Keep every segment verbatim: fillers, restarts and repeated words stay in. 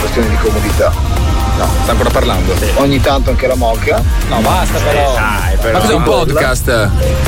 questione di comodità. No, sta ancora parlando. Sì. Ogni tanto anche la moka. No, basta però. Dai, però. Ma cos'è un podcast?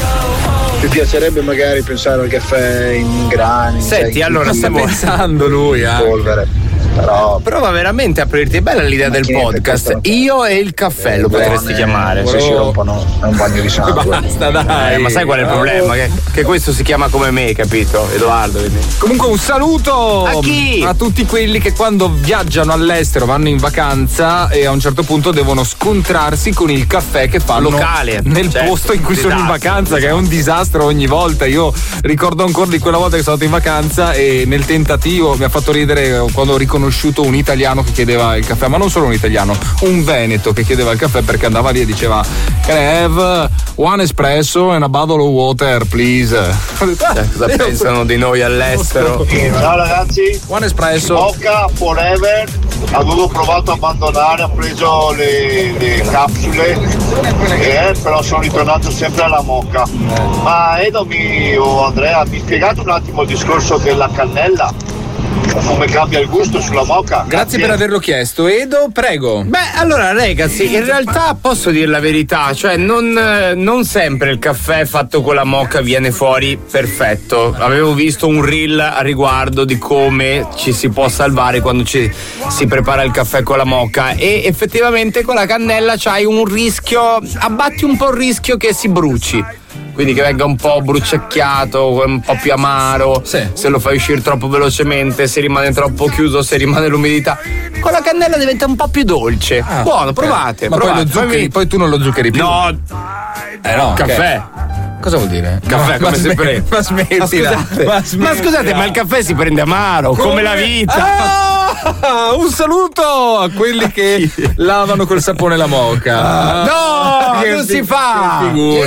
Ti piacerebbe magari pensare al caffè in grani? Senti, allora sta pensando lui, eh. Polvere. Però, Prova veramente a aprirti, è bella l'idea del podcast. Io e il caffè lo potresti buone, chiamare. Se si rompono è un bagno di sangue. Basta, dai. Eh, ma sai qual è il problema? Che, che questo si chiama come me, capito? Edoardo. Quindi. Comunque un saluto a chi? A tutti quelli che quando viaggiano all'estero, vanno in vacanza e a un certo punto devono scontrarsi con il caffè che fanno locale nel certo. posto in cui disastro, sono in vacanza, che è un disastro ogni volta. Io ricordo ancora di quella volta che sono stato in vacanza e nel tentativo mi ha fatto ridere quando ho riconosciuto un italiano che chiedeva il caffè, ma non solo un italiano, un veneto che chiedeva il caffè perché andava lì e diceva "Can I have one espresso and a bottle of water, please?" Cioè, cosa pensano di noi all'estero? Ciao ragazzi, one espresso. Mocha forever. Avevo provato a abbandonare, ho preso le, le capsule, eh, però sono ritornato sempre alla mocha. Ma Edo mi, o Andrea, mi spiegate un attimo il discorso della cannella? Come cambia il gusto sulla mocha? Grazie, Grazie per averlo chiesto. Edo, prego. Beh, allora ragazzi, in realtà posso dire la verità, cioè non, non sempre il caffè fatto con la mocha viene fuori perfetto. Avevo visto un reel a riguardo di come ci si può salvare quando ci, si prepara il caffè con la mocha e effettivamente con la cannella c'hai un rischio, abbatti un po' il rischio che si bruci. Quindi che venga un po' bruciacchiato, un po' più amaro, sì. Se lo fai uscire troppo velocemente, se rimane troppo chiuso, se rimane l'umidità. Con la cannella diventa un po' più dolce. Ah, buono, provate. Ma provate. Poi, lo zuccheri, poi tu non lo zuccheri più. No, eh no, caffè. Okay. Cosa vuol dire? Caffè, no, come si prende? Ma smettila. Ma scusate, ma, ma scusate, ma il caffè si prende amaro, come, come la vita. Ah, un saluto a quelli che lavano col sapone la moca. No, che non si fa.